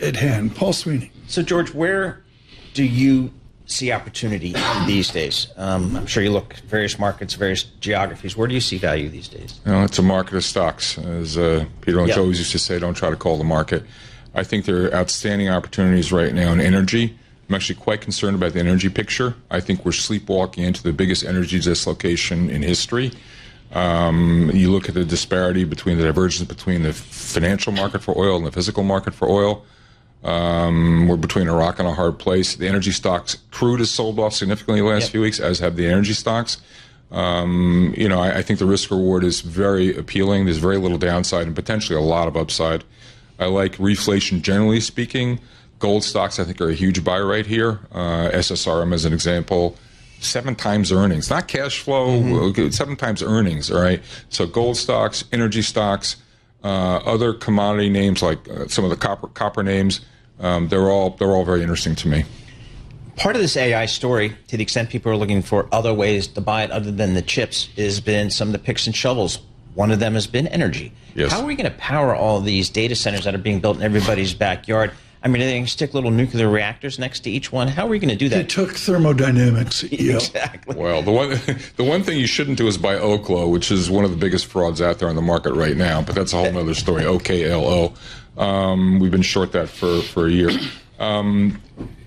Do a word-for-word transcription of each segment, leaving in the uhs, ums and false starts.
at hand. Paul Sweeney. So, George, where do you see opportunity these days? Um, I'm sure you look at various markets, various geographies. Where do you see value these days? You know, it's a market of stocks. As uh, Peter Lynch Yep. always used to say, don't try to call the market. I think there are outstanding opportunities right now in energy. I'm actually quite concerned about the energy picture. I think we're sleepwalking into the biggest energy dislocation in history. Um, you look at the disparity between the divergence between the financial market for oil and the physical market for oil. Um, we're between a rock and a hard place. The energy stocks, crude has sold off significantly the last Yep. few weeks, as have the energy stocks. Um, you know, I, I think the risk reward is very appealing. There's very little downside and potentially a lot of upside. I like reflation generally speaking. Gold stocks, I think, are a huge buy right here. Uh, S S R M as an example. Seven times earnings, not cash flow, mm-hmm. seven times earnings, all right? So gold stocks, energy stocks, uh, other commodity names like uh, some of the copper copper names, um, they're all they're all very interesting to me. Part of this A I story, to the extent people are looking for other ways to buy it other than the chips, has been some of the picks and shovels. One of them has been energy. Yes. How are we going to power all these data centers that are being built in everybody's backyard? I mean, are they going to stick little nuclear reactors next to each one? How are we going to do that? They took thermodynamics. Yeah. Exactly. Well, the one the one thing you shouldn't do is buy Oklo, which is one of the biggest frauds out there on the market right now. But that's a whole other story. O K L O. Um, we've been short that for, for a year. Um,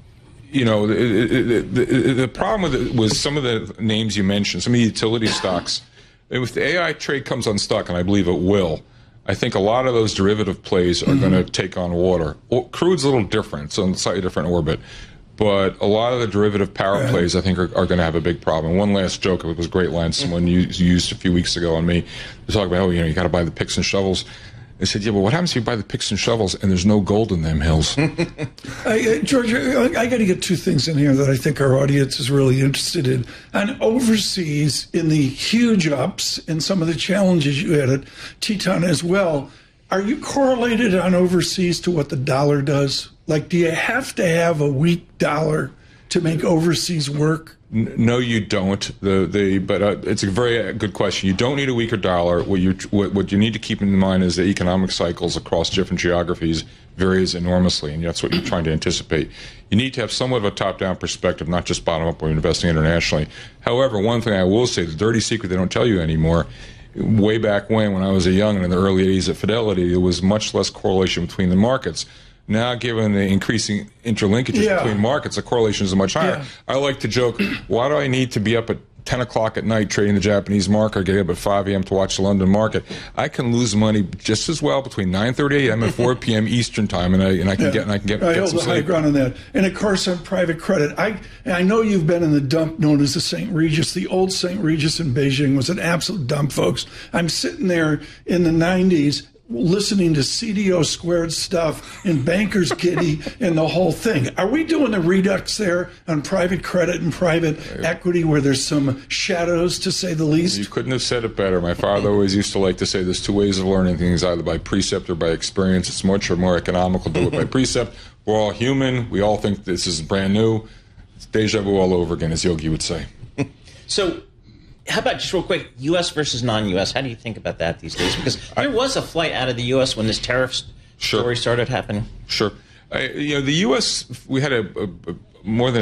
you know, the, the, the, the problem with it was some of the names you mentioned, some of the utility stocks. If the A I trade comes unstuck, and I believe it will, I think a lot of those derivative plays are mm-hmm. going to take on water. Well, crude's a little different. It's on a slightly different orbit. But a lot of the derivative power yeah. plays, I think, are, are going to have a big problem. One last joke, it was a great line someone used, used a few weeks ago on me. They talking about, oh, you know, you got to buy the picks and shovels. I said, yeah, but what happens if you buy the picks and shovels and there's no gold in them hills? I, uh, George, I, I got to get two things in here that I think our audience is really interested in. On overseas, in the huge ups and some of the challenges you had at Teton as well, are you correlated on overseas to what the dollar does? Like, do you have to have a weak dollar to make overseas work? No, you don't. The the but uh, it's a very good question. You don't need a weaker dollar. What you what, what you need to keep in mind is that economic cycles across different geographies varies enormously, and that's what you're trying to anticipate. You need to have somewhat of a top-down perspective, not just bottom-up when you're investing internationally. However, one thing I will say, the dirty secret they don't tell you anymore, way back when, when I was a young and in the early eighties at Fidelity, there was much less correlation between the markets. Now, given the increasing interlinkages yeah. between markets, the correlation is much higher. Yeah. I like to joke, why do I need to be up at ten o'clock at night trading the Japanese market, get up at five a.m. to watch the London market? I can lose money just as well between nine thirty a.m. and four p.m. Eastern time, and I and I can yeah. get and I can get, I get hold some the high sleep. ground on that. And of course, on private credit, I I know you've been in the dump known as the Saint Regis. The old Saint Regis in Beijing was an absolute dump, folks. I'm sitting there in the nineties listening to C D O squared stuff and Banker's Kitty and the whole thing. Are we doing the redux there on private credit and private equity where there's some shadows, to say the least? You couldn't have said it better. My father always used to like to say there's two ways of learning things, either by precept or by experience. It's much more economical to do it by precept. We're all human. We all think this is brand new. It's deja vu all over again, as Yogi would say. So, how about just real quick, U S versus non-U S? How do you think about that these days? Because there was a flight out of the U S when this tariff sure. story started happening. Sure. I, you know, the U S, we had a, a, a more than